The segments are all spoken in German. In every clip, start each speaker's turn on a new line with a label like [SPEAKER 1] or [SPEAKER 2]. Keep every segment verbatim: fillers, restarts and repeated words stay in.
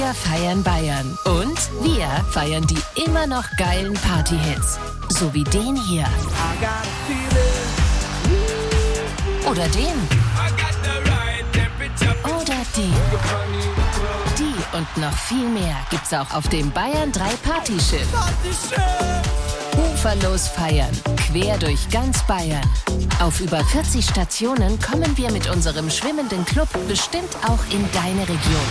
[SPEAKER 1] Wir feiern Bayern. Und wir feiern die immer noch geilen Party-Hits. So wie den hier. Oder den. Oder den. Die und noch viel mehr gibt's auch auf dem Bayern drei Partyschiff. Uferlos feiern, quer durch ganz Bayern. Auf über vierzig Stationen kommen wir mit unserem schwimmenden Club bestimmt auch in deine Region.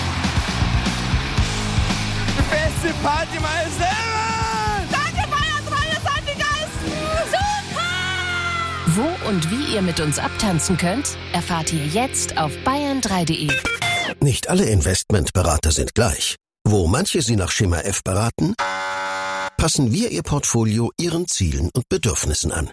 [SPEAKER 2] Beste Partymeister!
[SPEAKER 3] Danke, Bayern drei, ihr seid die Geisten! Super!
[SPEAKER 1] Wo und wie ihr mit uns abtanzen könnt, erfahrt ihr jetzt auf bayern drei punkt de.
[SPEAKER 4] Nicht alle Investmentberater sind gleich. Wo manche Sie nach Schema F beraten, passen wir Ihr Portfolio Ihren Zielen und Bedürfnissen an.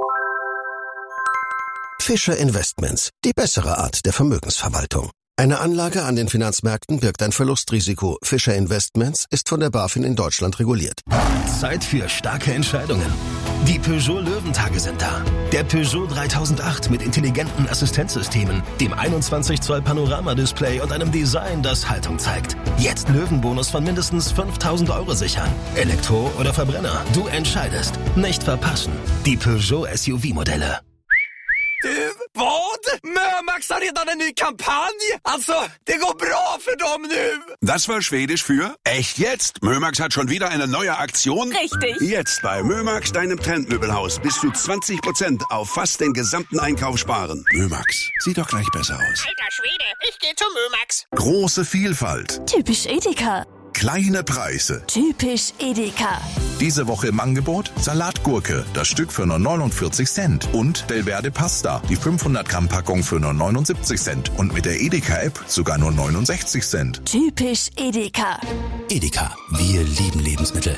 [SPEAKER 4] Fischer Investments, die bessere Art der Vermögensverwaltung. Eine Anlage an den Finanzmärkten birgt ein Verlustrisiko. Fischer Investments ist von der BaFin in Deutschland reguliert.
[SPEAKER 5] Zeit für starke Entscheidungen. Die Peugeot Löwentage sind da. Der Peugeot dreitausendacht mit intelligenten Assistenzsystemen, dem einundzwanzig Zoll Panoramadisplay und einem Design, das Haltung zeigt. Jetzt Löwenbonus von mindestens fünftausend Euro sichern. Elektro oder Verbrenner, du entscheidest. Nicht verpassen. Die Peugeot S U V-Modelle.
[SPEAKER 2] Du, vad? Mömax har redan en ny kampanj. Alltså, det går bra för dem nu.
[SPEAKER 6] Das war Schwedisch für echt jetzt. Mömax hat schon wieder eine neue Aktion.
[SPEAKER 3] Richtig.
[SPEAKER 6] Jetzt bei Mömax, deinem Trendmöbelhaus, bis zu zwanzig Prozent auf fast den gesamten Einkauf sparen. Mömax, sieht doch gleich besser aus.
[SPEAKER 3] Alter Schwede, ich geh zu Mömax.
[SPEAKER 6] Große Vielfalt.
[SPEAKER 7] Typisch Edeka.
[SPEAKER 6] Kleine Preise.
[SPEAKER 7] Typisch Edeka.
[SPEAKER 8] Diese Woche im Angebot Salatgurke, das Stück für nur neunundvierzig Cent. Und Delverde Pasta, die fünfhundert Gramm Packung für nur neunundsiebzig Cent. Und mit der Edeka-App sogar nur neunundsechzig Cent.
[SPEAKER 7] Typisch Edeka.
[SPEAKER 5] Edeka, wir lieben Lebensmittel.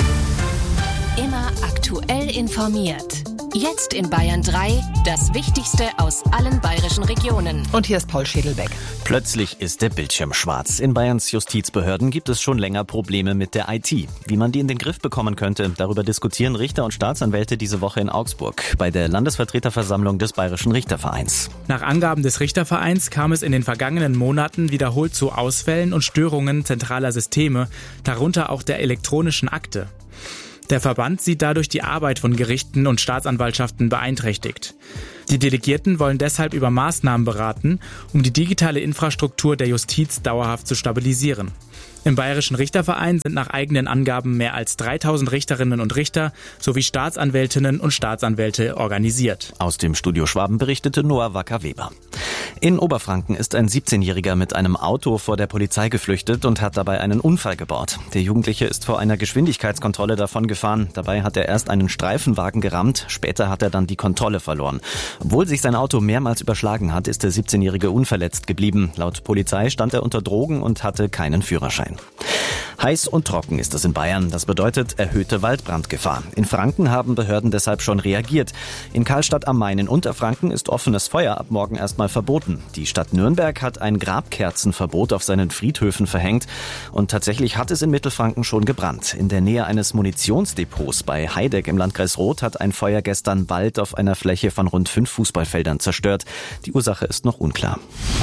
[SPEAKER 1] Immer aktuell informiert. Jetzt in Bayern drei, das Wichtigste aus allen bayerischen Regionen.
[SPEAKER 9] Und hier ist Paul Schädelbeck.
[SPEAKER 10] Plötzlich ist der Bildschirm schwarz. In Bayerns Justizbehörden gibt es schon länger Probleme mit der I T. Wie man die in den Griff bekommen könnte, darüber diskutieren Richter und Staatsanwälte diese Woche in Augsburg bei der Landesvertreterversammlung des Bayerischen Richtervereins.
[SPEAKER 11] Nach Angaben des Richtervereins kam es in den vergangenen Monaten wiederholt zu Ausfällen und Störungen zentraler Systeme, darunter auch der elektronischen Akte. Der Verband sieht dadurch die Arbeit von Gerichten und Staatsanwaltschaften beeinträchtigt. Die Delegierten wollen deshalb über Maßnahmen beraten, um die digitale Infrastruktur der Justiz dauerhaft zu stabilisieren. Im Bayerischen Richterverein sind nach eigenen Angaben mehr als dreitausend Richterinnen und Richter sowie Staatsanwältinnen und Staatsanwälte organisiert.
[SPEAKER 10] Aus dem Studio Schwaben berichtete Noah Wacker-Weber. In Oberfranken ist ein siebzehnjähriger mit einem Auto vor der Polizei geflüchtet und hat dabei einen Unfall gebaut. Der Jugendliche ist vor einer Geschwindigkeitskontrolle davongefahren. Dabei hat er erst einen Streifenwagen gerammt, später hat er dann die Kontrolle verloren. Obwohl sich sein Auto mehrmals überschlagen hat, ist der siebzehnjährige unverletzt geblieben. Laut Polizei stand er unter Drogen und hatte keinen Führerschein. Heiß und trocken ist es in Bayern. Das bedeutet erhöhte Waldbrandgefahr. In Franken haben Behörden deshalb schon reagiert. In Karlstadt am Main in Unterfranken ist offenes Feuer ab morgen erstmal verboten. Die Stadt Nürnberg hat ein Grabkerzenverbot auf seinen Friedhöfen verhängt. Und tatsächlich hat es in Mittelfranken schon gebrannt. In der Nähe eines Munitionsdepots bei Heideck im Landkreis Roth hat ein Feuer gestern Wald auf einer Fläche von rund fünf Fußballfeldern zerstört. Die Ursache ist noch unklar.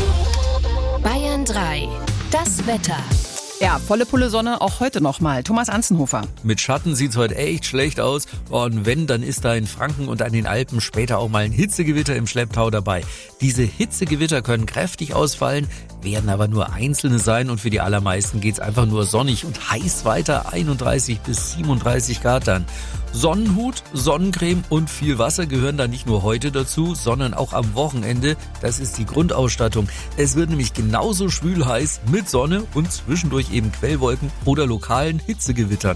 [SPEAKER 1] Bayern drei. Das Wetter.
[SPEAKER 9] Ja, volle Pulle Sonne, auch heute nochmal. Thomas Anzenhofer.
[SPEAKER 12] Mit Schatten sieht's heute echt schlecht aus. Und wenn, dann ist da in Franken und an den Alpen später auch mal ein Hitzegewitter im Schlepptau dabei. Diese Hitzegewitter können kräftig ausfallen, werden aber nur einzelne sein und für die allermeisten geht's einfach nur sonnig und heiß weiter, einunddreißig bis siebenunddreißig Grad dann. Sonnenhut, Sonnencreme und viel Wasser gehören da nicht nur heute dazu, sondern auch am Wochenende. Das ist die Grundausstattung. Es wird nämlich genauso schwül heiß mit Sonne und zwischendurch eben Quellwolken oder lokalen Hitzegewittern.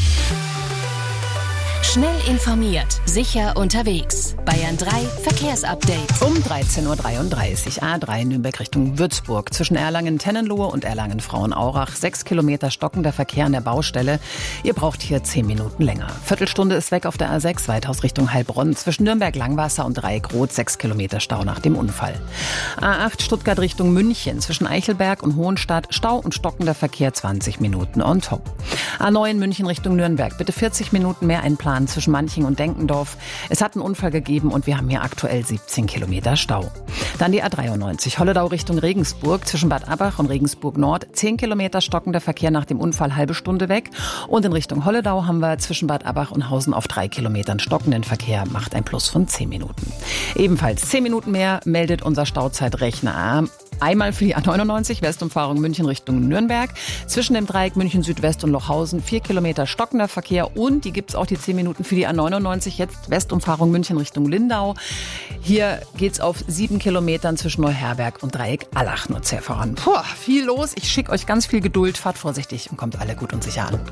[SPEAKER 1] Schnell informiert, sicher unterwegs. Bayern drei Verkehrsupdate.
[SPEAKER 9] Um dreizehn Uhr dreiunddreißig, A drei Nürnberg Richtung Würzburg. Zwischen Erlangen-Tennenlohe und Erlangen-Frauenaurach. Sechs Kilometer stockender Verkehr an der Baustelle. Ihr braucht hier zehn Minuten länger. Viertelstunde ist weg auf der A sechs, Weithaus Richtung Heilbronn. Zwischen Nürnberg-Langwasser und Dreieckroth. Sechs Kilometer Stau nach dem Unfall. A acht Stuttgart Richtung München. Zwischen Eichelberg und Hohenstadt. Stau und stockender Verkehr zwanzig Minuten on top. A neun München Richtung Nürnberg. Bitte vierzig Minuten mehr einplanen. Bayern zwischen Manching und Denkendorf. Es hat einen Unfall gegeben und wir haben hier aktuell siebzehn Kilometer Stau. Dann die A dreiundneunzig, Holledau Richtung Regensburg, zwischen Bad Abbach und Regensburg Nord. zehn Kilometer stockender Verkehr nach dem Unfall, halbe Stunde weg. Und in Richtung Holledau haben wir zwischen Bad Abbach und Hausen auf drei Kilometern stockenden Verkehr, macht ein Plus von zehn Minuten. Ebenfalls zehn Minuten mehr meldet unser Stauzeitrechner. Einmal für die A neunundneunzig, Westumfahrung München Richtung Nürnberg. Zwischen dem Dreieck München Südwest und Lochhausen vier Kilometer stockender Verkehr. Und die gibt's auch die zehn Minuten für die A neunundneunzig, jetzt Westumfahrung München Richtung Lindau. Hier geht's auf sieben Kilometern zwischen Neuherberg und Dreieck Allach nur zäh voran. Puh, viel los. Ich schicke euch ganz viel Geduld. Fahrt vorsichtig und kommt alle gut und sicher an.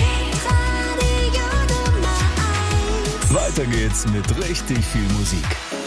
[SPEAKER 5] Weiter geht's mit richtig viel Musik.